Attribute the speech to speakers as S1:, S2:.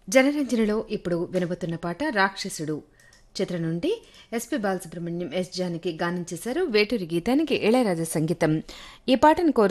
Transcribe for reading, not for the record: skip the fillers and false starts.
S1: జనరంజనలో ఇప్పుడు వినబోతున్న పాట రాక్షసుడు చిత్రం నుండి ఎస్పి బాలసుబ్రహ్మణ్యం ఎస్ జానకి గానం చేశారు. వేటూరి గీతానికి ఇళయరాజా సంగీతం. ఈ పాటను